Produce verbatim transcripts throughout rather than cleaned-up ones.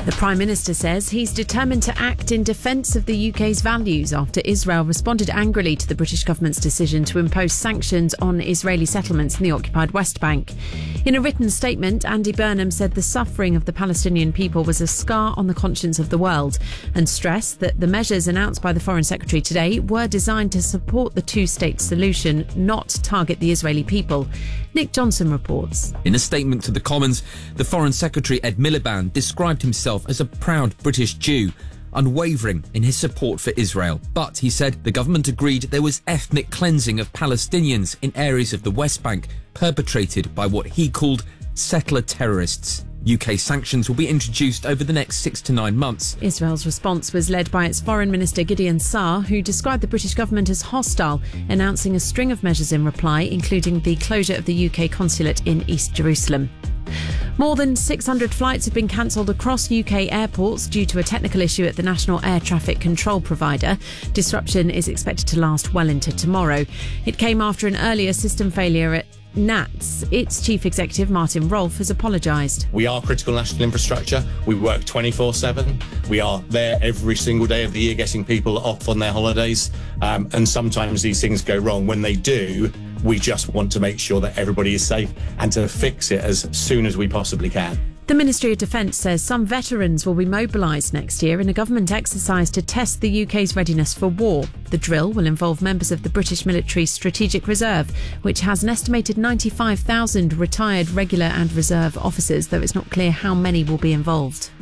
The Prime Minister says he's determined to act in defence of the U K's values after Israel responded angrily to the British government's decision to impose sanctions on Israeli settlements in the occupied West Bank. In a written statement, Andy Burnham said the suffering of the Palestinian people was a scar on the conscience of the world and stressed that the measures announced by the Foreign Secretary today were designed to support the two-state solution, not target the Israeli people. Nick Johnson reports. In a statement to the Commons, the Foreign Secretary Ed Miliband described himself as a proud British Jew, unwavering in his support for Israel. But he said the government agreed there was ethnic cleansing of Palestinians in areas of the West Bank perpetrated by what he called settler terrorists. U K sanctions will be introduced over the next six to nine months. Israel's response was led by its Foreign Minister Gideon Saar, who described the British government as hostile, announcing a string of measures in reply, including the closure of the U K consulate in East Jerusalem. More than six hundred flights have been cancelled across U K airports due to a technical issue at the National Air Traffic Control provider. Disruption is expected to last well into tomorrow. It came after an earlier system failure at N A T S. Its chief executive, Martin Rolfe, has apologised. We are critical national infrastructure. We work twenty-four seven. We are there every single day of the year getting people off on their holidays. Um, and sometimes these things go wrong. When they do, we just want to make sure that everybody is safe and to fix it as soon as we possibly can. The Ministry of Defence says some veterans will be mobilised next year in a government exercise to test the U K's readiness for war. The drill will involve members of the British Military Strategic Reserve, which has an estimated ninety-five thousand retired regular and reserve officers, though it's not clear how many will be involved.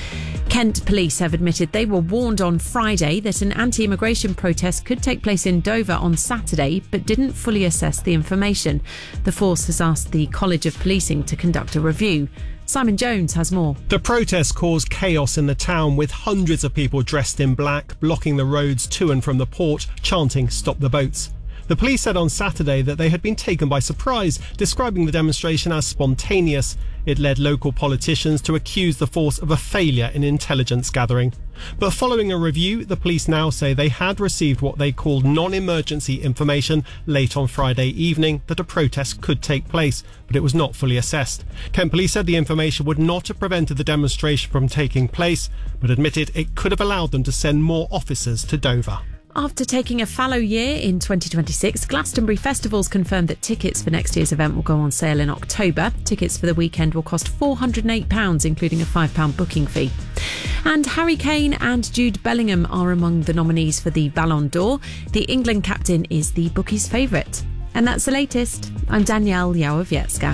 Kent police have admitted they were warned on Friday that an anti-immigration protest could take place in Dover on Saturday, but didn't fully assess the information. The force has asked the College of Policing to conduct a review. Simon Jones has more. The protests caused chaos in the town, with hundreds of people dressed in black blocking the roads to and from the port, chanting "Stop the boats." The police said on Saturday that they had been taken by surprise, describing the demonstration as spontaneous. It led local politicians to accuse the force of a failure in intelligence gathering. But following a review, the police now say they had received what they called non-emergency information late on Friday evening that a protest could take place, but it was not fully assessed. Kent Police said the information would not have prevented the demonstration from taking place, but admitted it could have allowed them to send more officers to Dover. After taking a fallow year in twenty twenty-six, Glastonbury Festivals confirmed that tickets for next year's event will go on sale in October. Tickets for the weekend will cost four hundred eight pounds, including a five pounds booking fee. And Harry Kane and Jude Bellingham are among the nominees for the Ballon d'Or. The England captain is the bookies' favourite. And that's the latest. I'm Danielle Yałowiecka.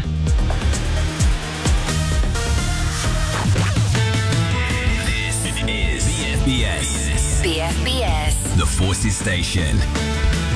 This is B F B S. B F B S. The Forces Station.